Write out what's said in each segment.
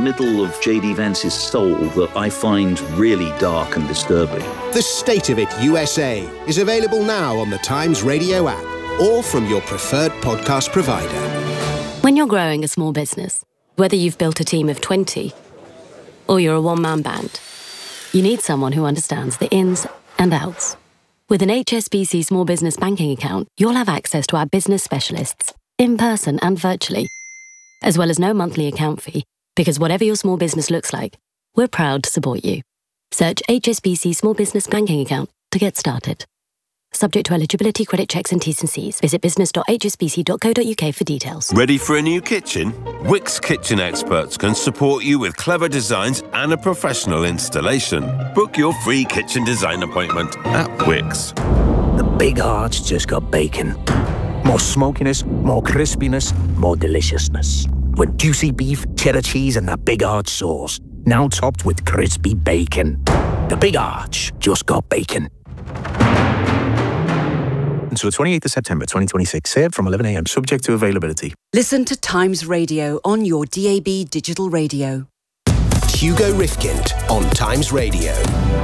middle of J.D. Vance's soul that I find really dark and disturbing. The State of It USA is available now on the Times Radio app or from your preferred podcast provider. When you're growing a small business, whether you've built a team of 20 or you're a one-man band, you need someone who understands the ins and outs. With an HSBC Small Business Banking account, you'll have access to our business specialists, in person and virtually, as well as no monthly account fee, because whatever your small business looks like, we're proud to support you. Search HSBC Small Business Banking Account to get started. Subject to eligibility, credit checks and T's and C's. Visit business.hsbc.co.uk for details. Ready for a new kitchen? Wickes Kitchen Experts can support you with clever designs and a professional installation. Book your free kitchen design appointment at Wickes. The Big Arch just got bacon. More smokiness, more crispiness, more deliciousness. With juicy beef, cheddar cheese and that Big Arch sauce. Now topped with crispy bacon. The Big Arch just got bacon. Until the 28th of September 2026. Served from 11 a.m. subject to availability. Listen to Times Radio on your DAB digital radio. Hugo Rifkind on Times Radio.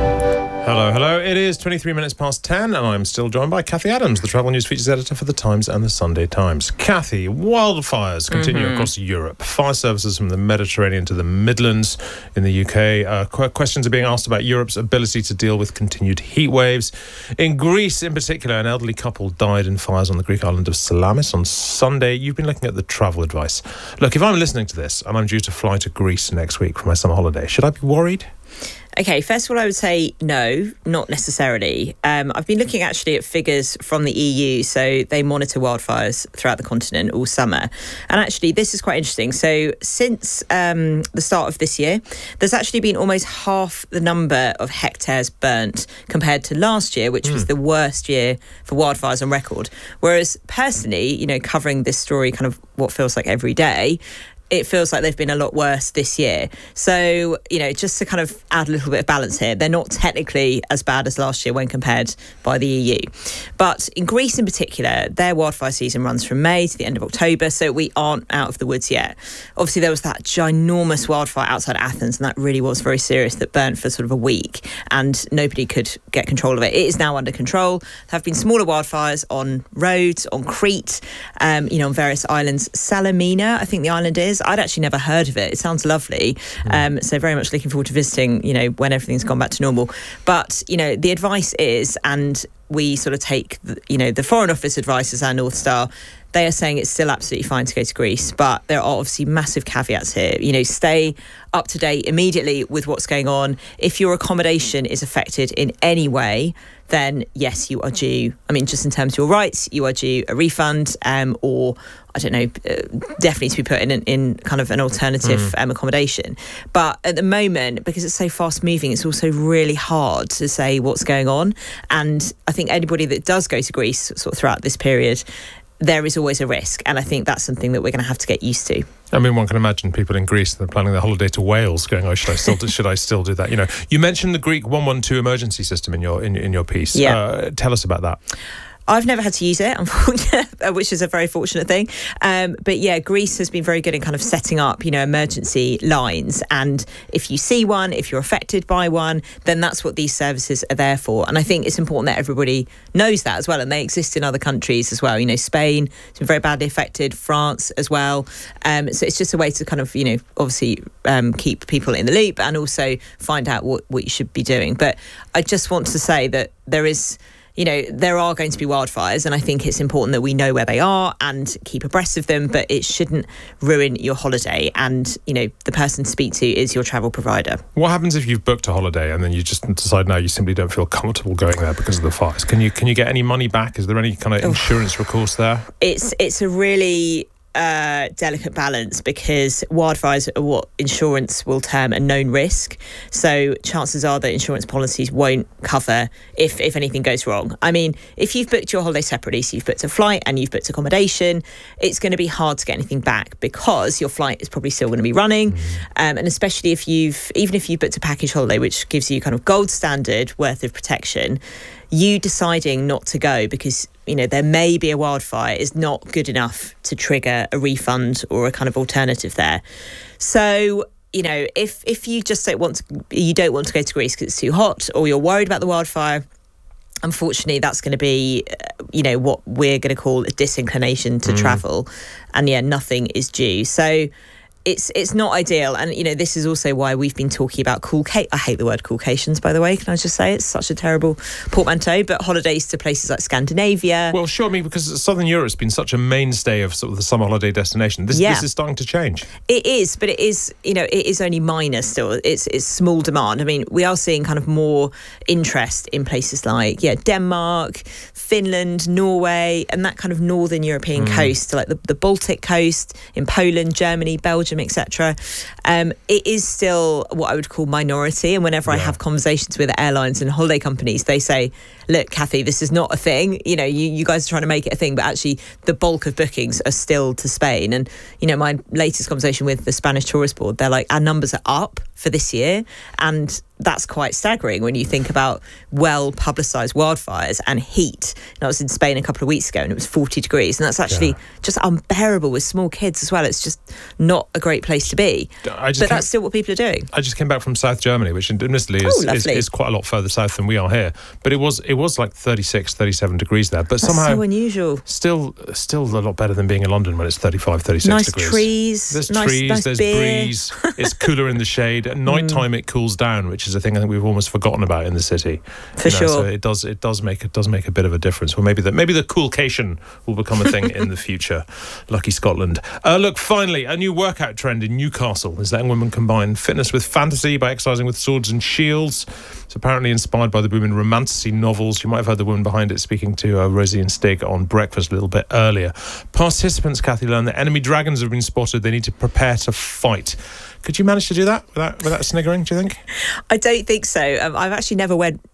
Hello. It is 23 minutes past 10 and I'm still joined by Kathy Adams, the travel news features editor for The Times and The Sunday Times. Kathy, wildfires continue across Europe. Fire services from the Mediterranean to the Midlands in the UK. Questions are being asked about Europe's ability to deal with continued heat waves. In Greece, in particular, an elderly couple died in fires on the Greek island of Salamis on Sunday. You've been looking at the travel advice. Look, if I'm listening to this and I'm due to fly to Greece next week for my summer holiday, should I be worried? Okay, first of all, I would say no, not necessarily. I've been looking actually at figures from the EU, so they monitor wildfires throughout the continent all summer. And actually, this is quite interesting. So since the start of this year, there's actually been almost half the number of hectares burnt compared to last year, which was the worst year for wildfires on record. Whereas personally, covering this story kind of what feels like every day, it feels like they've been a lot worse this year. So, just to kind of add a little bit of balance here, they're not technically as bad as last year when compared by the EU. But in Greece in particular, their wildfire season runs from May to the end of October, so we aren't out of the woods yet. Obviously, there was that ginormous wildfire outside Athens, and that really was very serious, that burnt for sort of a week, and nobody could get control of it. It is now under control. There have been smaller wildfires on Rhodes, on Crete, on various islands. Salamina, I think the island is. I'd actually never heard of it. It sounds lovely. So very much looking forward to visiting, when everything's gone back to normal. But, the advice is, and we sort of take, the Foreign Office advice as our North Star, they are saying it's still absolutely fine to go to Greece, but there are obviously massive caveats here. Stay up to date immediately with what's going on. If your accommodation is affected in any way, then yes, you are due. Just in terms of your rights, you are due a refund, or I don't know, definitely to be put in kind of an alternative accommodation. But at the moment, because it's so fast moving, it's also really hard to say what's going on. And I think anybody that does go to Greece sort of throughout this period, there is always a risk. And I think that's something that we're going to have to get used to. One can imagine people in Greece that are planning their holiday to Wales going, should I still do that? You mentioned the Greek 112 emergency system in your piece. Yeah. Tell us about that. I've never had to use it, unfortunately, which is a very fortunate thing. But yeah, Greece has been very good in kind of setting up, emergency lines. And if you see one, if you're affected by one, then that's what these services are there for. And I think it's important that everybody knows that as well. And they exist in other countries as well. Spain has been very badly affected, France as well. So it's just a way to kind of, obviously keep people in the loop and also find out what you should be doing. But I just want to say that there are going to be wildfires, and I think it's important that we know where they are and keep abreast of them, but it shouldn't ruin your holiday. And, the person to speak to is your travel provider. What happens if you've booked a holiday and then you just decide now you simply don't feel comfortable going there because of the fires? Can you get any money back? Is there any kind of insurance recourse there? It's a really delicate balance, because wildfires are what insurance will term a known risk. So chances are that insurance policies won't cover if anything goes wrong. If you've booked your holiday separately, so you've booked a flight and you've booked accommodation, it's going to be hard to get anything back because your flight is probably still going to be running. And especially if you've booked a package holiday, which gives you kind of gold standard worth of protection, you deciding not to go because there may be a wildfire is not good enough to trigger a refund or a kind of alternative there. So if you just don't want to go to Greece because it's too hot, or you're worried about the wildfire, unfortunately, that's going to be, what we're going to call a disinclination to travel. And nothing is due. So it's not ideal. And, this is also why we've been talking about I hate the word coolcations, by the way. Can I just say it's such a terrible portmanteau, but holidays to places like Scandinavia. Well, sure, because Southern Europe's been such a mainstay of sort of the summer holiday destination. This is starting to change. It is, but it is, it is only minor still. It's small demand. I mean, we are seeing kind of more interest in places like, Denmark, Finland, Norway, and that kind of northern European coast, like the Baltic coast, in Poland, Germany, Belgium, etc. It is still what I would call minority, and whenever I have conversations with airlines and holiday companies, they say, look, Kathy, this is not a thing. You guys are trying to make it a thing, but actually the bulk of bookings are still to Spain. And my latest conversation with the Spanish Tourist Board, they're like, our numbers are up for this year, and that's quite staggering when you think about well-publicised wildfires and heat. I was in Spain a couple of weeks ago and it was 40 degrees, and that's actually just unbearable with small kids as well. It's just not a great place to be. But that's still what people are doing. I just came back from South Germany, which admittedly is quite a lot further south than we are here. But it was like 36, 37 degrees there. But that's somehow so unusual. Still a lot better than being in London when it's 35, 36 nice degrees. Trees, there's nice trees, there's beer. breeze. It's cooler in the shade. At night time it cools down, which is a thing I think we've almost forgotten about in the city. For sure. So it does make a bit of a difference. Well, maybe the coolcation will become a thing in the future. Lucky Scotland. Look, finally, a new workout trend in Newcastle is letting women combine fitness with fantasy by exercising with swords and shields. It's apparently inspired by the boom in romantasy novels. You might have heard the woman behind it speaking to Rosie and Stig on Breakfast a little bit earlier. Participants, Kathy, learned that enemy dragons have been spotted. They need to prepare to fight. Could you manage to do that without sniggering, do you think? I don't think so. I've actually never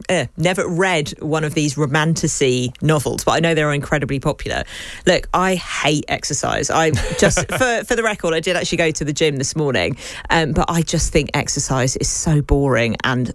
read one of these romantasy novels, but I know they're incredibly popular. Look, I hate exercise. I just, for the record, I did actually go to the gym this morning, but I just think exercise is so boring and,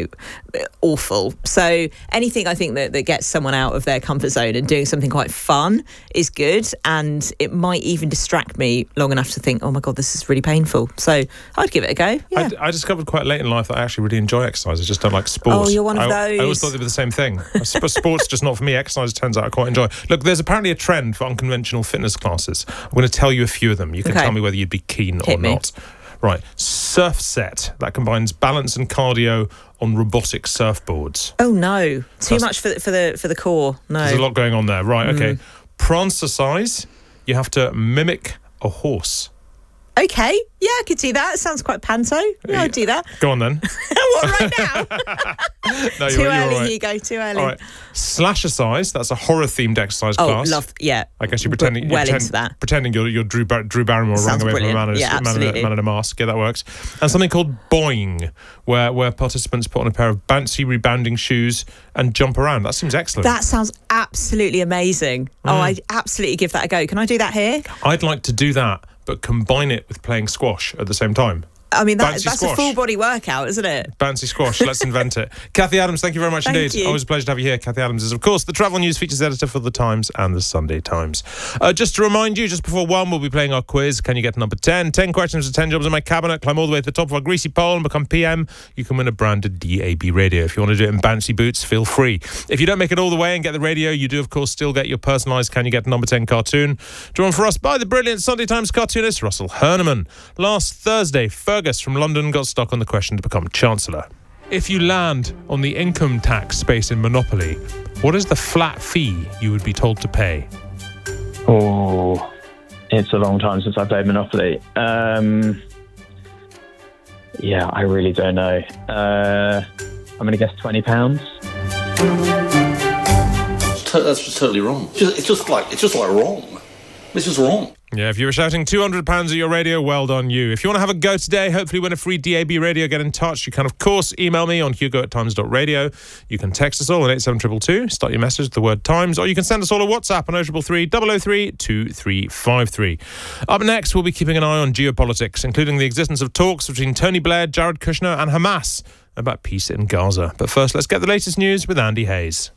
awful. So anything I think that gets someone out of their comfort zone and doing something quite fun is good, and it might even distract me long enough to think, oh my God, this is really painful. So I'd give it a go. Yeah. I discovered quite late in life that I actually really enjoy exercise. I just don't like sport. Oh, you're one of those. I always thought they were the same thing. Sport's just not for me. Exercise, turns out, I quite enjoy. Look, there's apparently a trend for unconventional fitness classes. I'm going to tell you a few of them. You can tell me whether you'd be keen or not. Right. Surf set. That combines balance and cardio on robotic surfboards. Oh, no. Too much for the core. No. There's a lot going on there. Right, okay. Prancercise. You have to mimic a horse. Okay, yeah, I could do that. It sounds quite panto. Yeah, I'd do that. Go on then. What, right now? No, too early, right. Hugo, too early. All right. Slashercise, that's a horror-themed exercise class. Yeah. I guess you're pretending into that. Pretending you're Drew Barrymore running away from a man in a mask. Yeah, that works. And something called Boing, where participants put on a pair of bouncy rebounding shoes and jump around. That seems excellent. That sounds absolutely amazing. Oh, I'd absolutely give that a go. Can I do that here? I'd like to do that, but combine it with playing squash at the same time. I mean, that's a full body workout, isn't it? Bouncy squash. Let's invent it. Kathy Adams, thank you very much indeed. Always a pleasure to have you here. Kathy Adams is, of course, the travel news features editor for The Times and The Sunday Times. Just to remind you, just before 1, we'll be playing our quiz. Can you get to number 10? 10 questions for 10 jobs in my cabinet. Climb all the way to the top of our greasy pole and become PM. You can win a branded DAB radio. If you want to do it in bouncy boots, feel free. If you don't make it all the way and get the radio, you do, of course, still get your personalised Can You Get to Number 10 cartoon. Drawn for us by the brilliant Sunday Times cartoonist Russell Herneman. Last Thursday, Fergus from London got stuck on the question to become Chancellor. If you land on the income tax space in Monopoly, what is the flat fee you would be told to pay? Oh, it's a long time since I played Monopoly. Yeah, I really don't know. I'm going to guess £20. That's just totally wrong. It's just like wrong. This is wrong. Yeah, if you were shouting £200 at your radio, well done you. If you want to have a go today, hopefully win a free DAB radio, get in touch. You can, of course, email me on hugo@times.radio. You can text us all on 87222, start your message with the word Times, or you can send us all a WhatsApp on 0333 003 2353. Up next, we'll be keeping an eye on geopolitics, including the existence of talks between Tony Blair, Jared Kushner and Hamas about peace in Gaza. But first, let's get the latest news with Andy Hayes.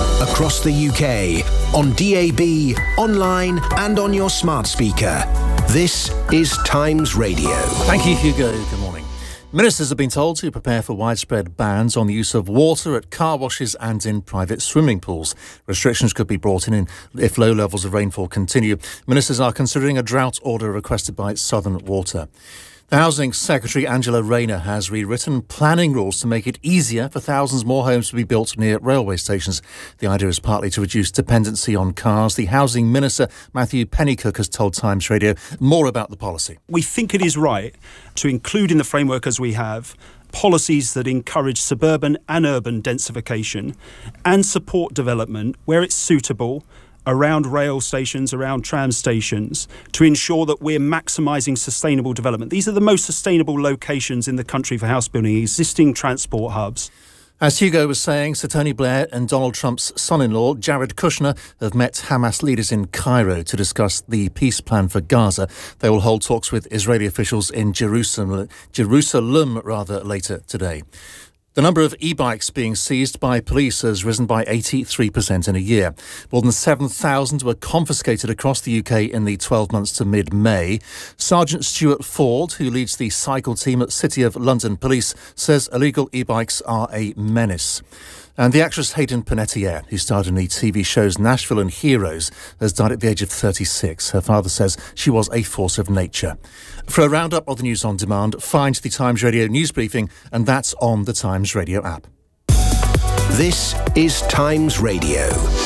Across the UK, on DAB, online and on your smart speaker. This is Times Radio. Thank you, Hugo. Good morning. Ministers have been told to prepare for widespread bans on the use of water at car washes and in private swimming pools. Restrictions could be brought in if low levels of rainfall continue. Ministers are considering a drought order requested by Southern Water. The Housing Secretary, Angela Rayner, has rewritten planning rules to make it easier for thousands more homes to be built near railway stations. The idea is partly to reduce dependency on cars. The Housing Minister, Matthew Pennycook, has told Times Radio more about the policy. We think it is right to include in the framework as we have policies that encourage suburban and urban densification and support development where it's suitable around rail stations, around tram stations, to ensure that we're maximising sustainable development. These are the most sustainable locations in the country for house building, existing transport hubs. As Hugo was saying, Sir Tony Blair and Donald Trump's son-in-law, Jared Kushner, have met Hamas leaders in Cairo to discuss the peace plan for Gaza. They will hold talks with Israeli officials in Jerusalem later today. The number of e-bikes being seized by police has risen by 83% in a year. More than 7,000 were confiscated across the UK in the 12 months to mid-May. Sergeant Stuart Ford, who leads the cycle team at City of London Police, says illegal e-bikes are a menace. And the actress Hayden Panettiere, who starred in the TV shows Nashville and Heroes, has died at the age of 36. Her father says she was a force of nature. For a roundup of the news on demand, find the Times Radio news briefing, and that's on the Times Radio app. This is Times Radio.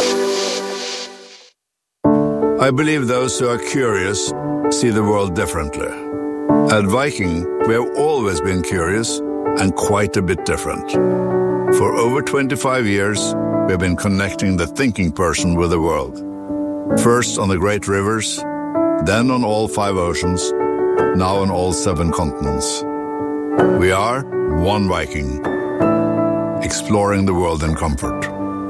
I believe those who are curious see the world differently. At Viking, we have always been curious and quite a bit different. For over 25 years, we have been connecting the thinking person with the world. First on the great rivers, then on all 5 oceans, now on all 7 continents. We are one Viking, exploring the world in comfort.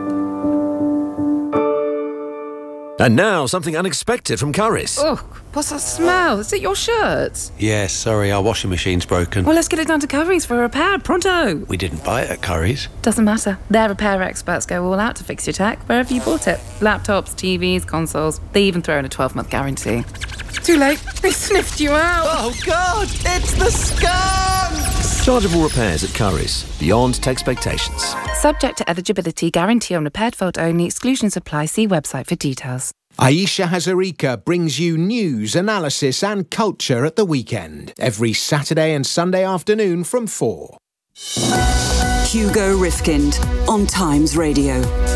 And now, something unexpected from Currys. Oh, what's that smell? Is it your shirts? Yeah, sorry, our washing machine's broken. Well, let's get it down to Currys for a repair, pronto. We didn't buy it at Currys. Doesn't matter. Their repair experts go all out to fix your tech wherever you bought it. Laptops, TVs, consoles. They even throw in a 12-month guarantee. Too late. They sniffed you out. Oh, God! It's the skunks! Chargeable repairs at Currys. Beyond expectations. Subject to eligibility, guarantee on repaired fault only. Exclusions apply. See website for details. Aisha Hazarika brings you news, analysis and culture at the weekend. Every Saturday and Sunday afternoon from 4. Hugo Rifkind on Times Radio.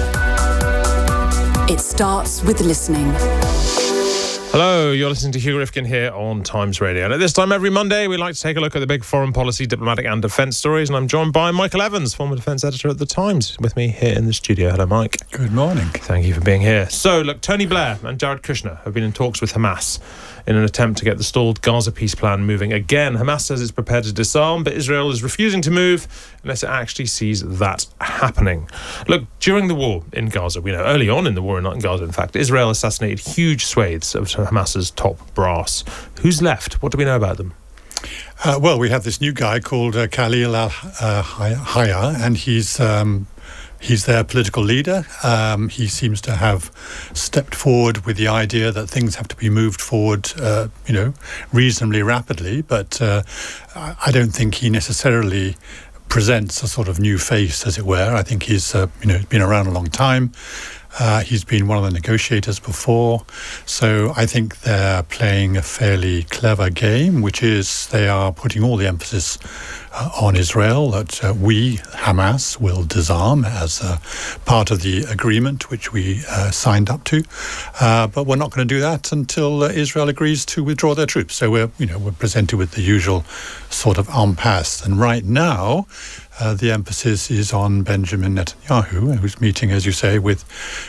It starts with listening. Hello, you're listening to Hugo Rifkind here on Times Radio. And at this time every Monday, we like to take a look at the big foreign policy, diplomatic and defence stories. And I'm joined by Michael Evans, former defence editor at The Times, with me here in the studio. Hello, Mike. Good morning. Thank you for being here. So, look, Tony Blair and Jared Kushner have been in talks with Hamas in an attempt to get the stalled Gaza peace plan moving again. Hamas says it's prepared to disarm, but Israel is refusing to move unless it actually sees that happening. Look, during the war in Gaza, we know early on in the war in Gaza, in fact, Israel assassinated huge swathes of Hamas's top brass. Who's left? What do we know about them? Well, we have this new guy called Khalil al-Hayya, and he's their political leader. He seems to have stepped forward with the idea that things have to be moved forward, reasonably rapidly. But I don't think he necessarily presents a sort of new face, as it were. I think he's been around a long time. He's been one of the negotiators before. So I think they're playing a fairly clever game, which is they are putting all the emphasis on Israel, that we, Hamas, will disarm as part of the agreement which we signed up to. But we're not going to do that until Israel agrees to withdraw their troops. So we're presented with the usual sort of impasse. And right now, the emphasis is on Benjamin Netanyahu, who's meeting, as you say, with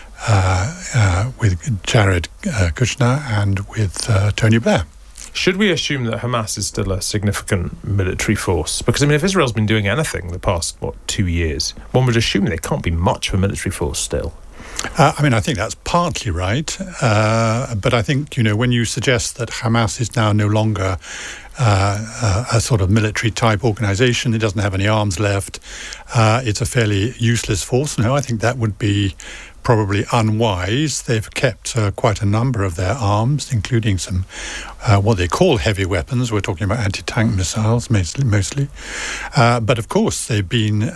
Jared Kushner and with Tony Blair. Should we assume that Hamas is still a significant military force? Because, if Israel's been doing anything the past, 2 years, one would assume they can't be much of a military force still. I think that's partly right. But I think, when you suggest that Hamas is now no longer a sort of military-type organisation, it doesn't have any arms left, it's a fairly useless force. No, I think that would be probably unwise. They've kept quite a number of their arms, including some what they call heavy weapons. We're talking about anti-tank missiles mostly. But of course, they've been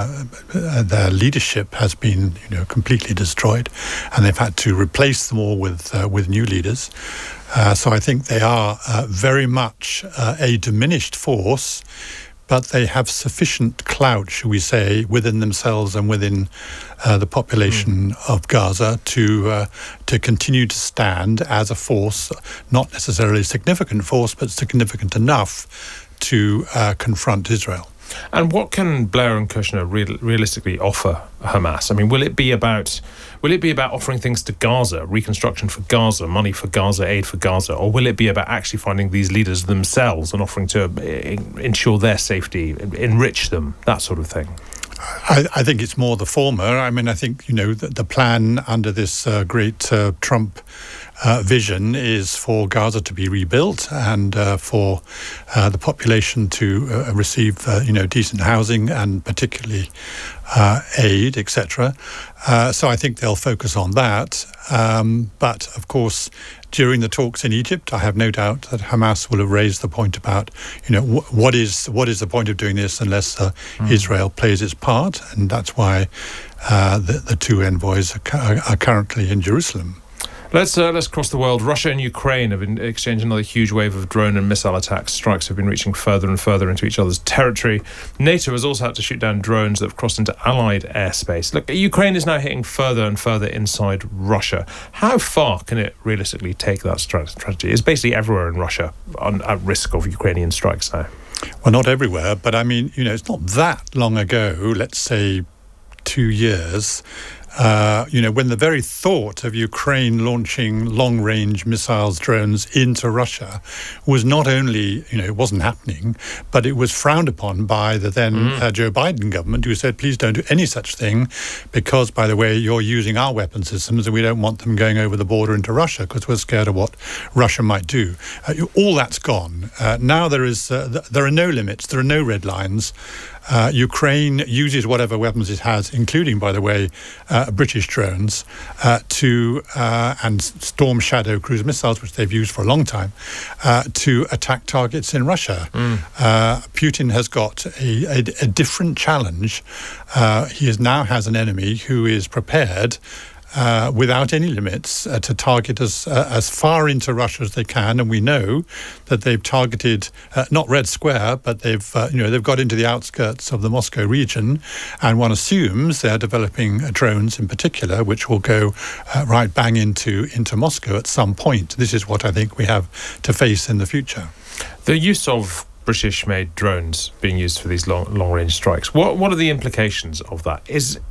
their leadership has been completely destroyed, and they've had to replace them all with new leaders. So I think they are very much a diminished force, but they have sufficient clout, shall we say, within themselves and within the population of Gaza to continue to stand as a force, not necessarily a significant force, but significant enough to confront Israel. And what can Blair and Kushner realistically offer Hamas? I mean, will it be about offering things to Gaza, reconstruction for Gaza, money for Gaza, aid for Gaza, or will it be about actually finding these leaders themselves and offering to ensure their safety, enrich them, that sort of thing? I think it's more the former. I mean, I think, the plan under this great Trump vision is for Gaza to be rebuilt and for the population to receive, decent housing and particularly aid, etc. So I think they'll focus on that. But, of course, during the talks in Egypt, I have no doubt that Hamas will have raised the point about, what is the point of doing this unless Israel plays its part, and that's why the two envoys are currently in Jerusalem. Let's cross the world. Russia and Ukraine have been exchanging another huge wave of drone and missile attacks. Strikes have been reaching further and further into each other's territory. NATO has also had to shoot down drones that have crossed into Allied airspace. Look, Ukraine is now hitting further and further inside Russia. How far can it realistically take that strategy? It's basically everywhere in Russia at risk of Ukrainian strikes now. Well, not everywhere, but I mean, it's not that long ago, let's say 2 years, when the very thought of Ukraine launching long-range missiles, drones into Russia was not only, it wasn't happening, but it was frowned upon by the then Joe Biden government, who said, please don't do any such thing because, by the way, you're using our weapon systems and we don't want them going over the border into Russia because we're scared of what Russia might do. All that's gone. Now there are no limits, there are no red lines. Ukraine uses whatever weapons it has, including, by the way, British drones, and Storm Shadow cruise missiles, which they've used for a long time, to attack targets in Russia. Putin has got a different challenge. He now has an enemy who is prepared without any limits to target as far into Russia as they can, and we know that they've targeted not Red Square, but they've got into the outskirts of the Moscow region, and one assumes they're developing drones in particular, which will go right bang into Moscow at some point. This is what I think we have to face in the future. The use of British-made drones being used for these long-range strikes. What are the implications of that?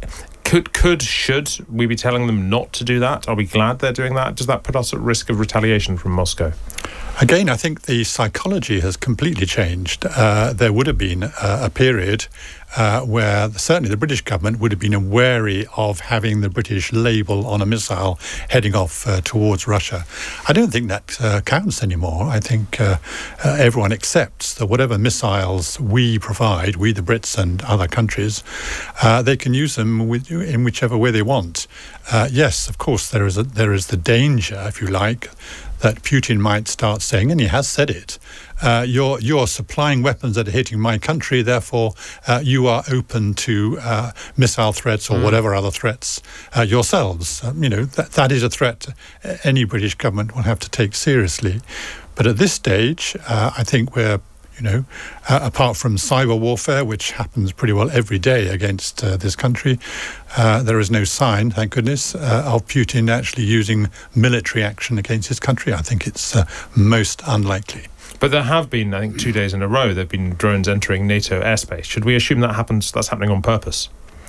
Should we be telling them not to do that? Are we glad they're doing that? Does that put us at risk of retaliation from Moscow? Again, I think the psychology has completely changed. There would have been a period where certainly the British government would have been wary of having the British label on a missile heading off towards Russia. I don't think that counts anymore. I think everyone accepts that whatever missiles we provide, we the Brits and other countries, they can use them in whichever way they want. Yes, of course, there is the danger, if you like, that Putin might start saying, and he has said it, you're supplying weapons that are hitting my country, therefore you are open to missile threats or whatever other threats yourselves. That is a threat any British government will have to take seriously. But at this stage, I think we're apart from cyber warfare, which happens pretty well every day against this country, there is no sign, thank goodness, of Putin actually using military action against his country. I think it's most unlikely. But there have been, I think, 2 days in a row, there have been drones entering NATO airspace. Should we assume that's happening on purpose?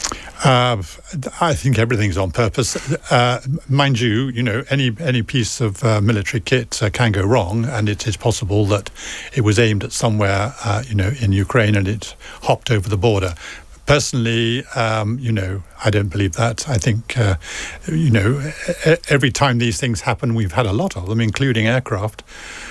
I think everything's on purpose. Mind you, any piece of military kit can go wrong, and it is possible that it was aimed at somewhere, in Ukraine, and it hopped over the border. Personally, I don't believe that. I think, every time these things happen, we've had a lot of them, including aircraft.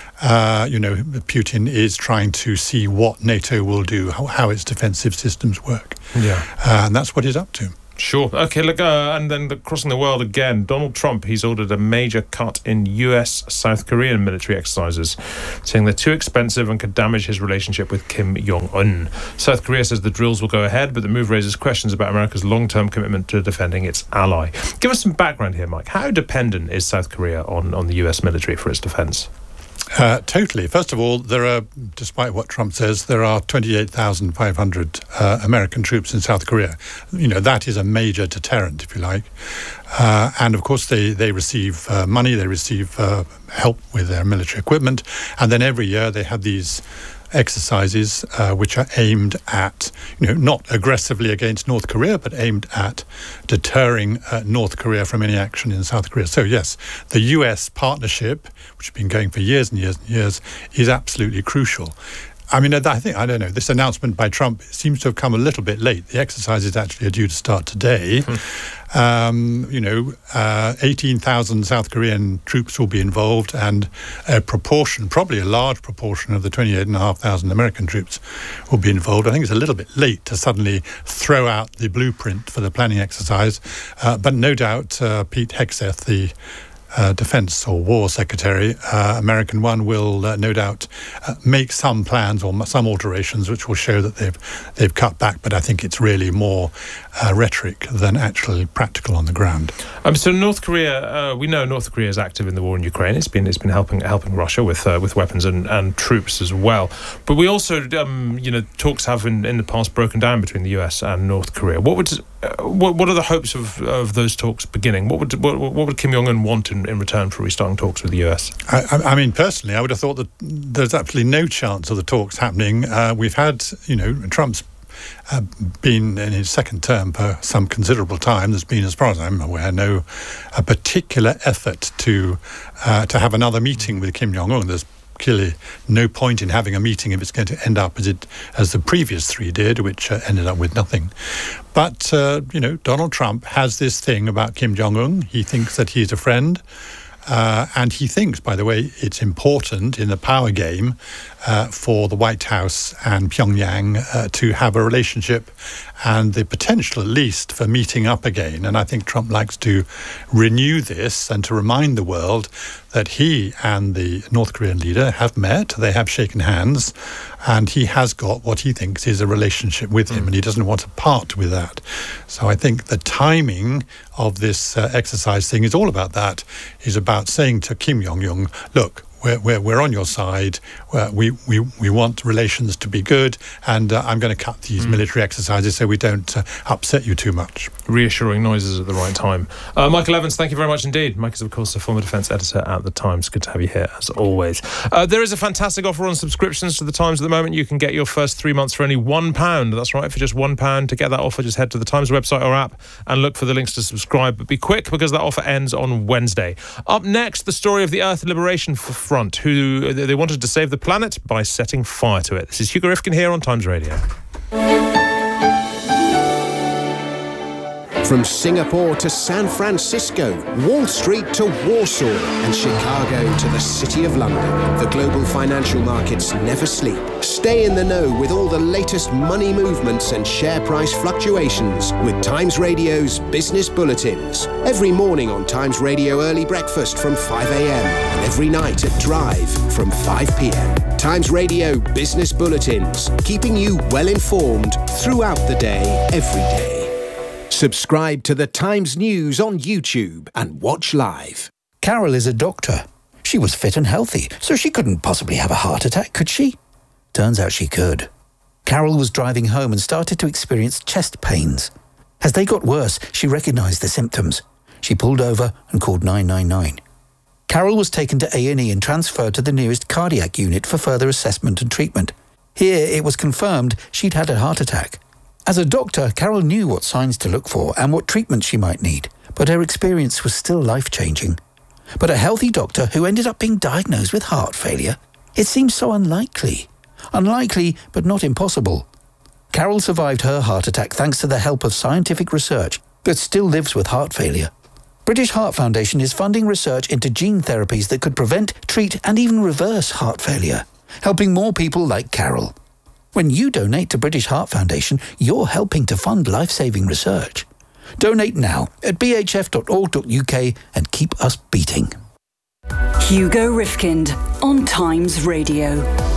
Putin is trying to see what NATO will do, how its defensive systems work. Yeah. And that's what he's up to. Sure. Okay, look, and then crossing the world again, Donald Trump, he's ordered a major cut in US-South Korean military exercises, saying they're too expensive and could damage his relationship with Kim Jong-un. South Korea says the drills will go ahead, but the move raises questions about America's long-term commitment to defending its ally. Give us some background here, Mike. How dependent is South Korea on the US military for its defence? Totally. First of all, there are, despite what Trump says, there are 28,500 American troops in South Korea. You know, that is a major deterrent, if you like. And of course, they receive money, they receive help with their military equipment. And then every year they have these exercises which are aimed at, not aggressively against North Korea, but aimed at deterring North Korea from any action in South Korea. So yes, the US partnership, which has been going for years and years and years, is absolutely crucial. I mean, I don't know, this announcement by Trump seems to have come a little bit late. The exercises actually are due to start today. 18,000 South Korean troops will be involved, and a proportion, probably a large proportion of the 28,500 American troops will be involved. I think it's a little bit late to suddenly throw out the blueprint for the planning exercise, but no doubt Pete Hegseth, the Defense or War Secretary, American one, will no doubt make some plans or some alterations which will show that they've cut back. But I think it's really more rhetoric than actually practical on the ground. So North Korea, we know North Korea is active in the war in Ukraine. It's been helping Russia with weapons and troops as well. But we also, talks have in the past broken down between the US and North Korea. What are the hopes of those talks beginning? What would Kim Jong-un want in return for restarting talks with the US? I mean, personally, I would have thought that there's absolutely no chance of the talks happening. We've had, Trump's been in his second term for some considerable time. There's been, as far as I'm aware, no particular effort to have another meeting with Kim Jong-un. There's clearly no point in having a meeting if it's going to end up as the previous three did, which ended up with nothing. But, Donald Trump has this thing about Kim Jong-un. He thinks that he's a friend. And he thinks, by the way, it's important in the power game for the White House and Pyongyang to have a relationship and the potential, at least, for meeting up again. And I think Trump likes to renew this and to remind the world that he and the North Korean leader have met, they have shaken hands, and he has got what he thinks is a relationship with him, and he doesn't want to part with that. So I think the timing of this exercise thing is all about that, is about saying to Kim Jong-un, look, we're on your side. We want relations to be good, and I'm going to cut these military exercises so we don't upset you too much. Reassuring noises at the right time. Michael Evans, thank you very much indeed. Mike is, of course, a former defence editor at The Times. Good to have you here, as always. There is a fantastic offer on subscriptions to The Times at the moment. You can get your first 3 months for only £1. That's right, for just £1. To get that offer, just head to The Times website or app and look for the links to subscribe. But be quick, because that offer ends on Wednesday. Up next, the story of the Earth Liberation Front, who they wanted to save the planet by setting fire to it. This is Hugo Rifkin here on Times Radio. From Singapore to San Francisco, Wall Street to Warsaw, and Chicago to the City of London, the global financial markets never sleep. Stay in the know with all the latest money movements and share price fluctuations with Times Radio's Business Bulletins. Every morning on Times Radio Early Breakfast from 5 a.m. and every night at Drive from 5 p.m. Times Radio Business Bulletins, keeping you well informed throughout the day, every day. Subscribe to The Times News on YouTube and watch live. Carol is a doctor. She was fit and healthy, so she couldn't possibly have a heart attack, could she? Turns out she could. Carol was driving home and started to experience chest pains. As they got worse, she recognised the symptoms. She pulled over and called 999. Carol was taken to A&E and transferred to the nearest cardiac unit for further assessment and treatment. Here, it was confirmed she'd had a heart attack. As a doctor, Carol knew what signs to look for and what treatment she might need, but her experience was still life-changing. But a healthy doctor who ended up being diagnosed with heart failure? It seems so unlikely. Unlikely, but not impossible. Carol survived her heart attack thanks to the help of scientific research, but still lives with heart failure. British Heart Foundation is funding research into gene therapies that could prevent, treat and even reverse heart failure, helping more people like Carol. When you donate to British Heart Foundation, you're helping to fund life-saving research. Donate now at bhf.org.uk and keep us beating. Hugo Rifkind on Times Radio.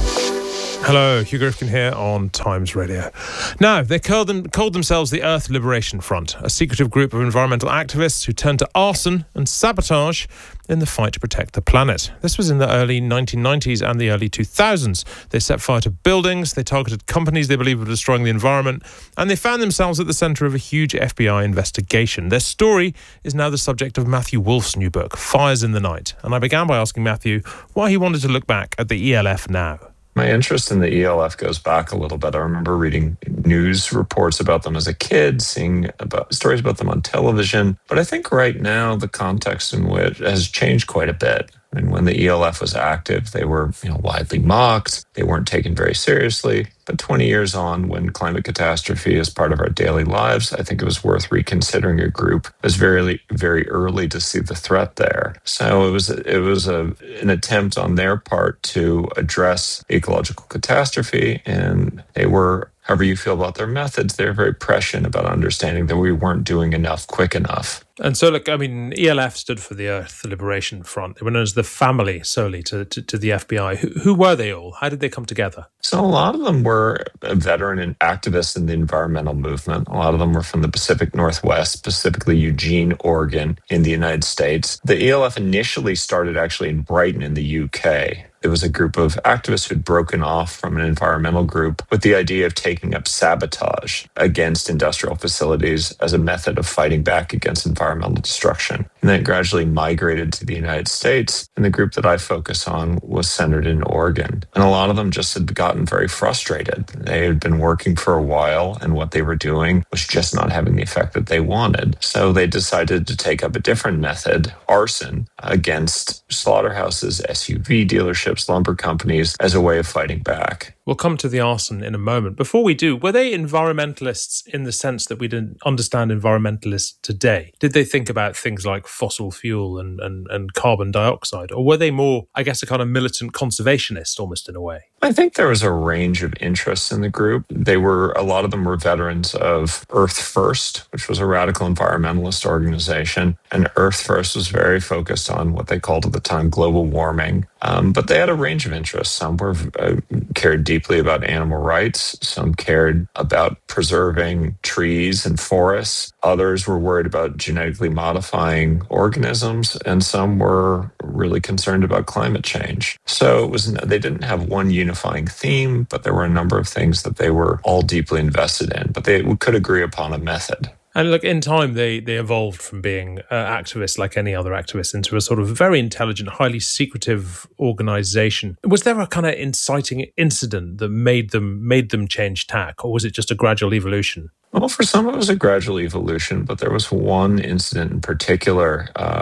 Hello, Hugo Rifkin here on Times Radio. Now, they called themselves the Earth Liberation Front, a secretive group of environmental activists who turned to arson and sabotage in the fight to protect the planet. This was in the early 1990s and the early 2000s. They set fire to buildings, they targeted companies they believed were destroying the environment, and they found themselves at the centre of a huge FBI investigation. Their story is now the subject of Matthew Wolf's new book, Fires in the Night. And I began by asking Matthew why he wanted to look back at the ELF now. My interest in the ELF goes back a little bit. I remember reading news reports about them as a kid, seeing about stories about them on television. But I think right now the context in which has changed quite a bit. I mean, when the ELF was active, they were widely mocked. They weren't taken very seriously. But 20 years on, when climate catastrophe is part of our daily lives, I think it was worth reconsidering a group. It was very, very early to see the threat there. So it was an attempt on their part to address ecological catastrophe, and they were, however you feel about their methods, they're very prescient about understanding that we weren't doing enough quick enough. And so, look, I mean, ELF stood for the Earth Liberation Front. They were known as the family solely to the FBI. Who were they all? How did they come together? So a lot of them were veteran and activists in the environmental movement. A lot of them were from the Pacific Northwest, specifically Eugene, Oregon, in the United States. The ELF initially started actually in Brighton in the UK. It was a group of activists who'd broken off from an environmental group with the idea of taking up sabotage against industrial facilities as a method of fighting back against environmental destruction. And then it gradually migrated to the United States. And the group that I focus on was centered in Oregon. And a lot of them just had gotten very frustrated. They had been working for a while, and what they were doing was just not having the effect that they wanted. So they decided to take up a different method, arson, against slaughterhouses, SUV dealerships, lumber companies, as a way of fighting back. We'll come to the arson in a moment. Before we do, were they environmentalists in the sense that we didn't understand environmentalists today? Did they think about things like fossil fuel and carbon dioxide? Or were they more, I guess, a kind of militant conservationist almost in a way? I think there was a range of interests in the group. A lot of them were veterans of Earth First, which was a radical environmentalist organization. And Earth First was very focused on what they called at the time global warming. But they had a range of interests. Some were cared deeply about animal rights. Some cared about preserving trees and forests. Others were worried about genetically modifying organisms. And some were really concerned about climate change. So they didn't have one unifying theme, but there were a number of things that they were all deeply invested in. But they could agree upon a method. And look, in time, they evolved from being activists like any other activist into a sort of very intelligent, highly secretive organization. Was there a kind of inciting incident that made them change tack, or was it just a gradual evolution? Well, for some it was a gradual evolution, but there was one incident in particular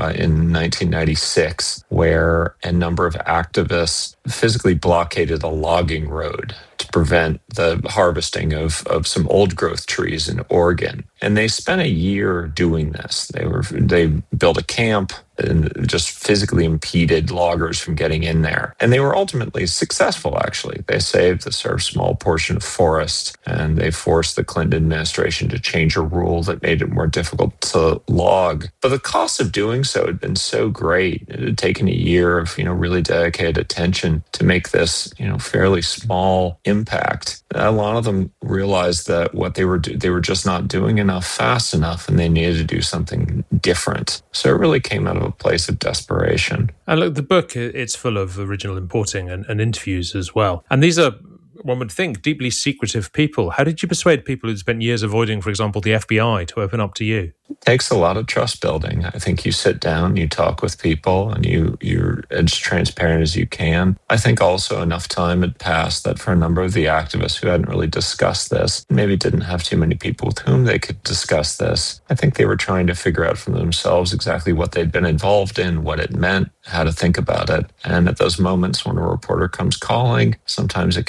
in 1996 where a number of activists physically blockaded a logging road to prevent the harvesting of some old growth trees in Oregon. And they spent a year doing this. They built a camp and just physically impeded loggers from getting in there. And they were ultimately successful, actually. They saved a sort of small portion of forest, and they forced the Clinton administration to change a rule that made it more difficult to log. But the cost of doing so had been so great. It had taken a year of, really dedicated attention to make this, fairly small impact. A lot of them realized that what they were just not doing enough fast enough, and they needed to do something different. So it really came out of a place of desperation. And look, the book, it's full of original importing and interviews as well. And these are, one would think, deeply secretive people. How did you persuade people who'd spent years avoiding, for example, the FBI to open up to you? It takes a lot of trust building. I think you sit down, you talk with people, and you're as transparent as you can. I think also enough time had passed that for a number of the activists who hadn't really discussed this, maybe didn't have too many people with whom they could discuss this, I think they were trying to figure out for themselves exactly what they'd been involved in, what it meant, how to think about it. And at those moments when a reporter comes calling, sometimes it can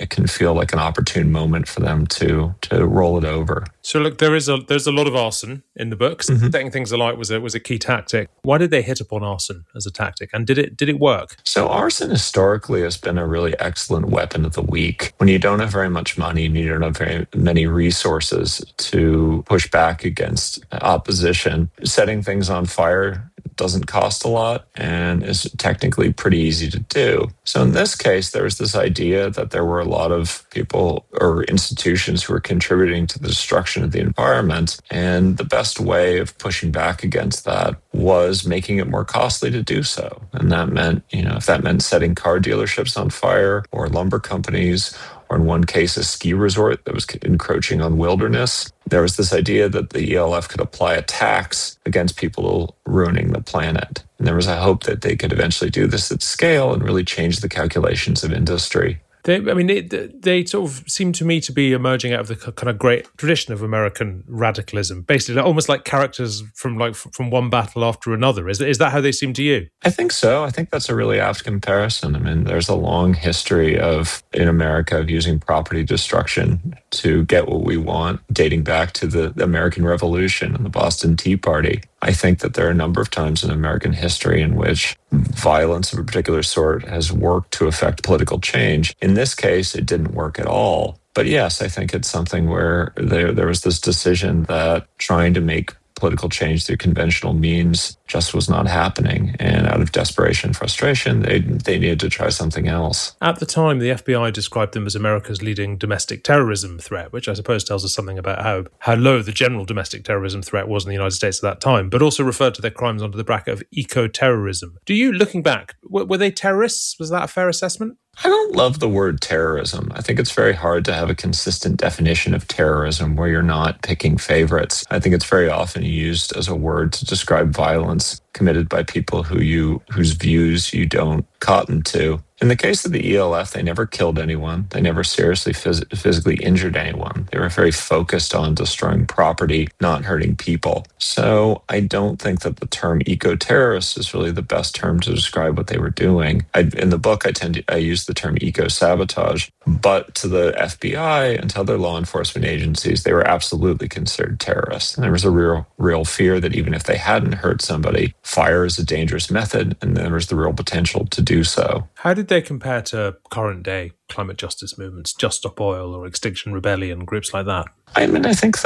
it can feel like an opportune moment for them to roll it over. So look, there's a lot of arson in the books. Setting things alight was a key tactic. Why did they hit upon arson as a tactic, and did it work? So arson historically has been a really excellent weapon of the weak. When you don't have very much money and you don't have very many resources to push back against opposition, setting things on fire doesn't cost a lot and is technically pretty easy to do. So in this case, there was this idea that there were a lot of people or institutions who were contributing to the destruction of the environment. And the best way of pushing back against that was making it more costly to do so. And that meant, if that meant setting car dealerships on fire or lumber companies, or in one case, a ski resort that was encroaching on wilderness, there was this idea that the ELF could apply a tax against people ruining the planet. And there was a hope that they could eventually do this at scale and really change the calculations of industry. They sort of seem to me to be emerging out of the kind of great tradition of American radicalism, basically almost like characters from one battle after another. Is that how they seem to you? I think so. I think that's a really apt comparison. I mean, there's a long history in America of using property destruction to get what we want, dating back to the American Revolution and the Boston Tea Party. I think that there are a number of times in American history in which violence of a particular sort has worked to affect political change. In this case, it didn't work at all. But yes, I think it's something where there was this decision that trying to make political change through conventional means just was not happening. And out of desperation and frustration, they needed to try something else. At the time, the FBI described them as America's leading domestic terrorism threat, which I suppose tells us something about how low the general domestic terrorism threat was in the United States at that time, but also referred to their crimes under the bracket of eco-terrorism. Do you, looking back, were they terrorists? Was that a fair assessment? I don't love the word terrorism. I think it's very hard to have a consistent definition of terrorism where you're not picking favorites. I think it's very often used as a word to describe violence committed by people whose views you don't cotton to. In the case of the ELF, they never killed anyone. They never seriously physically injured anyone. They were very focused on destroying property, not hurting people. So I don't think that the term eco-terrorist is really the best term to describe what they were doing. In the book, I use the term eco-sabotage, but to the FBI and to other law enforcement agencies, they were absolutely considered terrorists. And there was a real fear that even if they hadn't hurt somebody, fire is a dangerous method, and there was the real potential to do so. How did they compare to current day climate justice movements, Just Stop Oil or Extinction Rebellion, groups like that? I mean, I think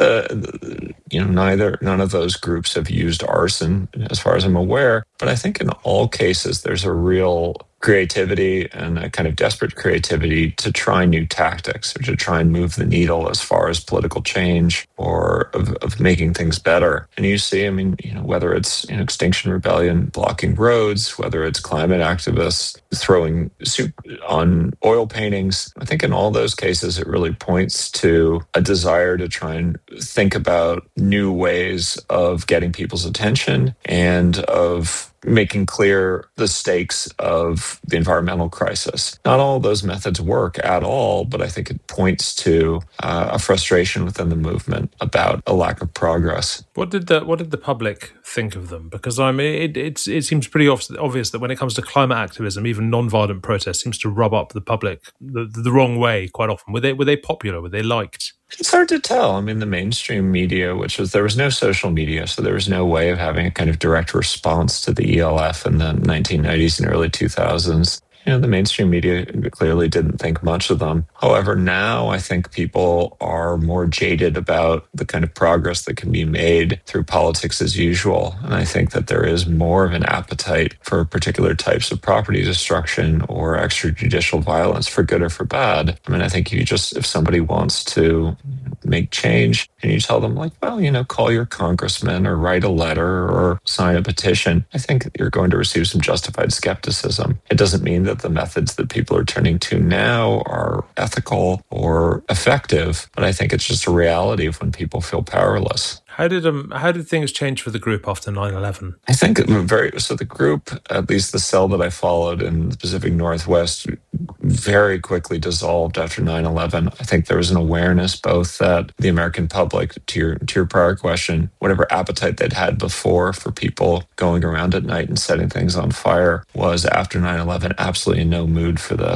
none of those groups have used arson, as far as I'm aware. But I think in all cases, there's a real creativity and a kind of desperate creativity to try new tactics or to try and move the needle as far as political change or of making things better. And you see, whether it's Extinction Rebellion blocking roads, whether it's climate activists throwing soup on oil paintings, I think in all those cases, it really points to a desire to try and think about new ways of getting people's attention and of making clear the stakes of the environmental crisis. Not all of those methods work at all, but I think it points to a frustration within the movement about a lack of progress. What did the public think of them? Because it seems pretty obvious that when it comes to climate activism, even non-violent protest seems to rub up the public the wrong way quite often. Were they popular? Were they liked? It's hard to tell. The mainstream media, there was no social media, so there was no way of having a kind of direct response to the ELF in the 1990s and early 2000s. The mainstream media clearly didn't think much of them. However, now I think people are more jaded about the kind of progress that can be made through politics as usual. And I think that there is more of an appetite for particular types of property destruction or extrajudicial violence, for good or for bad. I think if somebody wants to make change and you tell them call your congressman or write a letter or sign a petition, I think you're going to receive some justified skepticism. It doesn't mean that the methods that people are turning to now are ethical or effective, but I think it's just a reality of when people feel powerless. How did things change for the group after 9/11? I think the group, at least the cell that I followed in the Pacific Northwest, very quickly dissolved after 9/11. I think there was an awareness both that the American public, to your prior question, whatever appetite they'd had before for people going around at night and setting things on fire, was after 9/11 absolutely in no mood for this.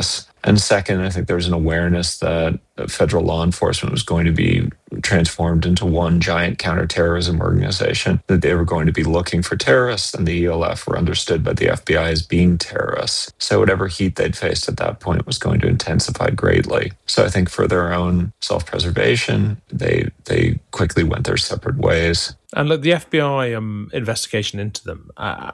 And second, I think there was an awareness that federal law enforcement was going to be transformed into one giant counterterrorism organization, that they were going to be looking for terrorists, and the ELF were understood by the FBI as being terrorists. So whatever heat they'd faced at that point was going to intensify greatly. So I think for their own self-preservation, they quickly went their separate ways. And look, the FBI investigation into them,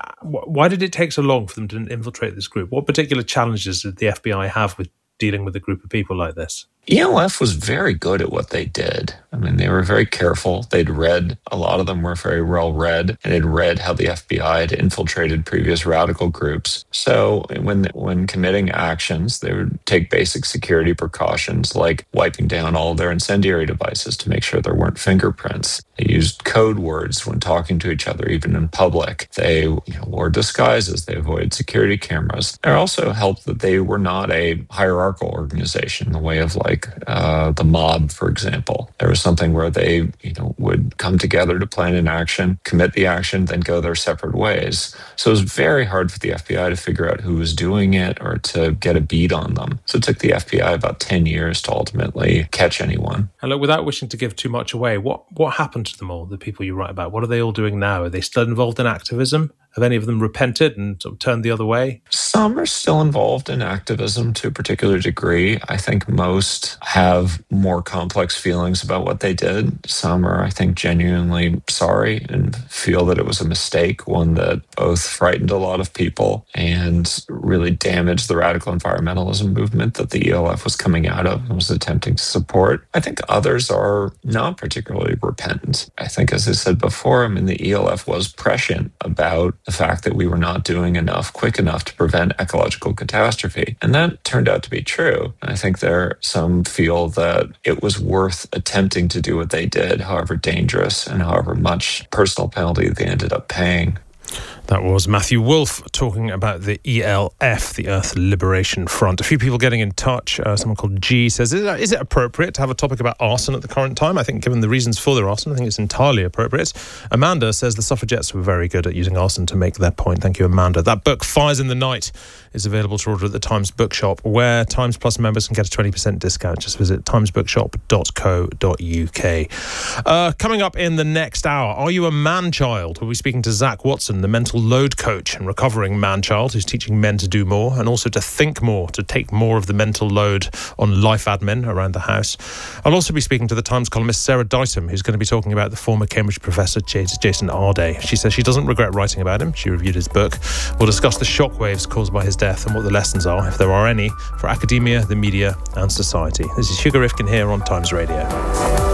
why did it take so long for them to infiltrate this group? What particular challenges did the FBI have with dealing with a group of people like this? ELF was very good at what they did. I mean, they were very careful. They'd read, a lot of them were very well read, and they'd read how the FBI had infiltrated previous radical groups. So when committing actions, they would take basic security precautions like wiping down all of their incendiary devices to make sure there weren't fingerprints. They used code words when talking to each other, even in public. They wore disguises. They avoided security cameras. It also helped that they were not a hierarchical organization in the way of the mob, for example. There was something where they would come together to plan an action, commit the action, then go their separate ways. So it was very hard for the FBI to figure out who was doing it or to get a beat on them. So it took the FBI about 10 years to ultimately catch anyone. And look, without wishing to give too much away, what happened to them all, the people you write about? What are they all doing now? Are they still involved in activism? Have any of them repented and sort of turned the other way? Some are still involved in activism to a particular degree. I think most have more complex feelings about what they did. Some are, I think, genuinely sorry and feel that it was a mistake, one that both frightened a lot of people and really damaged the radical environmentalism movement that the ELF was coming out of and was attempting to support. I think others are not particularly repentant. I think, as I said before, the ELF was prescient about the fact that we were not doing enough quick enough to prevent ecological catastrophe. And that turned out to be true. I think some feel that it was worth attempting to do what they did, however dangerous and however much personal penalty they ended up paying. That was Matthew Wolff talking about the ELF, the Earth Liberation Front. A few people getting in touch. Someone called G says, is it appropriate to have a topic about arson at the current time? I think given the reasons for their arson, I think it's entirely appropriate. Amanda says the suffragettes were very good at using arson to make their point. Thank you, Amanda. That book, Fires in the Night, is available to order at the Times Bookshop, where Times Plus members can get a 20% discount. Just visit timesbookshop.co.uk. Coming up in the next hour, are you a man-child? We'll be speaking to Zach Watson, the mental load coach and recovering man-child who's teaching men to do more and also to think more, to take more of the mental load on life admin around the house. I'll also be speaking to the Times columnist Sarah Ditum, who's going to be talking about the former Cambridge professor Jason Arday. She says she doesn't regret writing about him. She reviewed his book. We'll discuss the shockwaves caused by his death and what the lessons are, if there are any, for academia, the media and society. This is Hugo Rifkin here on Times Radio.